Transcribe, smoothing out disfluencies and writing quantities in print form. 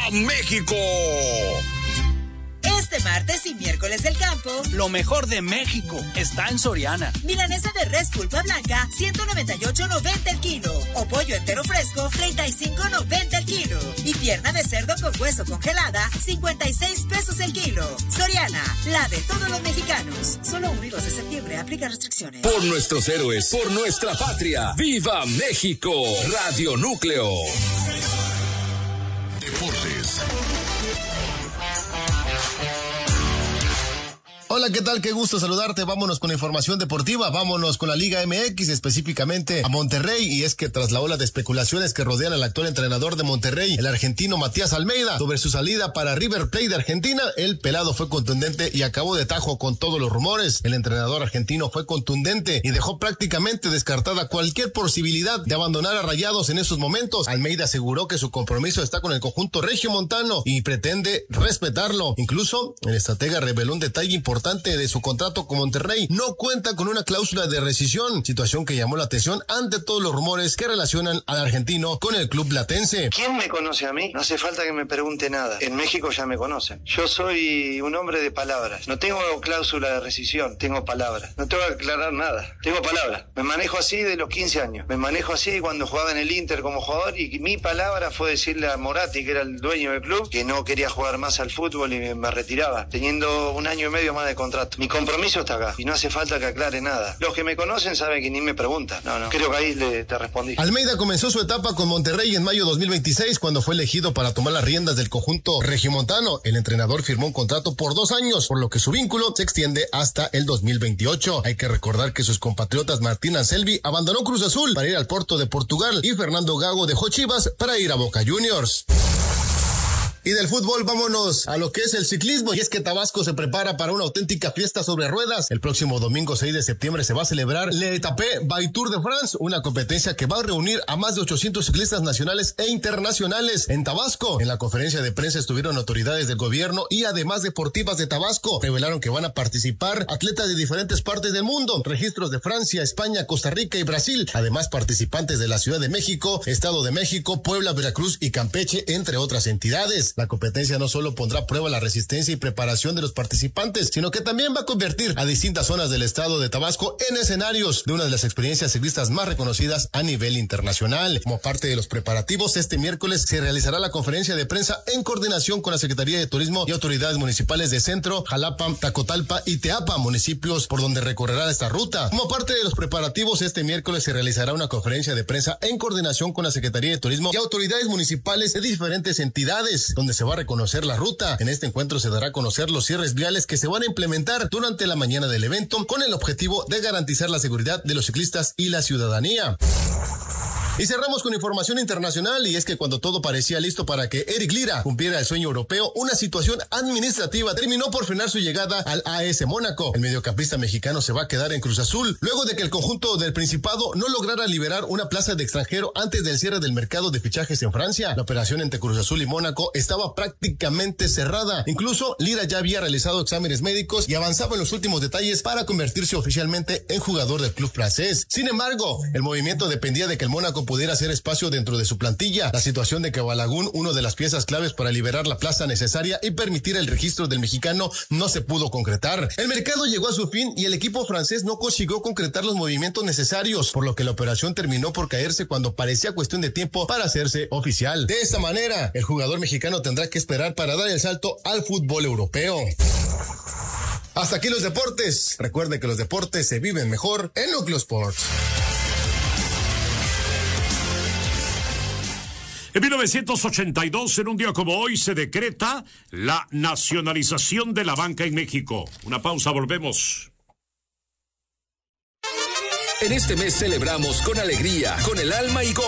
México! Este martes y miércoles del campo, lo mejor de México está en Soriana. Milanesa de res pulpa blanca, 198.90 el kilo. O pollo entero fresco, 35.90 el kilo. Y pierna de cerdo con hueso congelada, 56 pesos el kilo. Soriana, la de todos los mexicanos. Solo 1 y 2 de septiembre, aplica restricciones. Por nuestros héroes, por nuestra patria. ¡Viva México! Radio Núcleo. Deportes. Hola, ¿qué tal? Qué gusto saludarte. Vámonos con la información deportiva. Vámonos con la Liga MX, específicamente a Monterrey. Y es que tras la ola de especulaciones que rodean al actual entrenador de Monterrey, el argentino Matías Almeida, sobre su salida para River Plate de Argentina, el pelado fue contundente y acabó de tajo con todos los rumores. El entrenador argentino fue contundente y dejó prácticamente descartada cualquier posibilidad de abandonar a Rayados en esos momentos. Almeida aseguró que su compromiso está con el conjunto regiomontano y pretende respetarlo. Incluso, el estratega reveló un detalle importante de su contrato con Monterrey. No cuenta con una cláusula de rescisión, situación que llamó la atención ante todos los rumores que relacionan al argentino con el club platense. ¿Quién me conoce a mí? No hace falta que me pregunte nada. En México ya me conocen. Yo soy un hombre de palabras. No tengo cláusula de rescisión, tengo palabras. No tengo que aclarar nada. Tengo palabras. Me manejo así de los 15 años. Me manejo así cuando jugaba en el Inter como jugador y mi palabra fue decirle a Moratti, que era el dueño del club, que no quería jugar más al fútbol y me retiraba, teniendo 1 año y medio más de contrato. Mi compromiso está acá y no hace falta que aclare nada. Los que me conocen saben que ni me preguntan. No, creo que ahí te respondí. Almeida comenzó su etapa con Monterrey en mayo de 2026 cuando fue elegido para tomar las riendas del conjunto regiomontano. El entrenador firmó un contrato por 2 años, por lo que su vínculo se extiende hasta el 2028. Hay que recordar que sus compatriotas Martín Anselmi abandonó Cruz Azul para ir al Porto de Portugal y Fernando Gago dejó Chivas para ir a Boca Juniors. Y del fútbol vámonos a lo que es el ciclismo, y es que Tabasco se prepara para una auténtica fiesta sobre ruedas. El próximo domingo 6 de septiembre se va a celebrar Le Etape by Tour de France, una competencia que va a reunir a más de 800 ciclistas nacionales e internacionales en Tabasco. En la conferencia de prensa estuvieron autoridades del gobierno y además deportivas de Tabasco. Revelaron que van a participar atletas de diferentes partes del mundo, registros de Francia, España, Costa Rica y Brasil. Además, participantes de la Ciudad de México, Estado de México, Puebla, Veracruz y Campeche, entre otras entidades. La competencia no solo pondrá a prueba la resistencia y preparación de los participantes, sino que también va a convertir a distintas zonas del estado de Tabasco en escenarios de una de las experiencias ciclistas más reconocidas a nivel internacional. Como parte de los preparativos, este miércoles se realizará la conferencia de prensa en coordinación con la Secretaría de Turismo y autoridades municipales de Centro, Jalapa, Tacotalpa y Teapa, municipios por donde recorrerá esta ruta. Como parte de los preparativos, este miércoles se realizará una conferencia de prensa en coordinación con la Secretaría de Turismo y autoridades municipales de diferentes entidades, donde se va a reconocer la ruta. En este encuentro se dará a conocer los cierres viales que se van a implementar durante la mañana del evento con el objetivo de garantizar la seguridad de los ciclistas y la ciudadanía. Y cerramos con información internacional, y es que cuando todo parecía listo para que Eric Lira cumpliera el sueño europeo, una situación administrativa terminó por frenar su llegada al AS Mónaco. El mediocampista mexicano se va a quedar en Cruz Azul, luego de que el conjunto del Principado no lograra liberar una plaza de extranjero antes del cierre del mercado de fichajes en Francia. La operación entre Cruz Azul y Mónaco estaba prácticamente cerrada. Incluso Lira ya había realizado exámenes médicos y avanzaba en los últimos detalles para convertirse oficialmente en jugador del club francés. Sin embargo, el movimiento dependía de que el Mónaco pudiera hacer espacio dentro de su plantilla. La situación de que Balagun, una de las piezas claves para liberar la plaza necesaria y permitir el registro del mexicano, no se pudo concretar. El mercado llegó a su fin y el equipo francés no consiguió concretar los movimientos necesarios, por lo que la operación terminó por caerse cuando parecía cuestión de tiempo para hacerse oficial. De esta manera, el jugador mexicano tendrá que esperar para dar el salto al fútbol europeo. Hasta aquí los deportes. Recuerden que los deportes se viven mejor en Núcleo Sports. En 1982, en un día como hoy, se decreta la nacionalización de la banca en México. Una pausa, volvemos. En este mes celebramos con alegría, con el alma y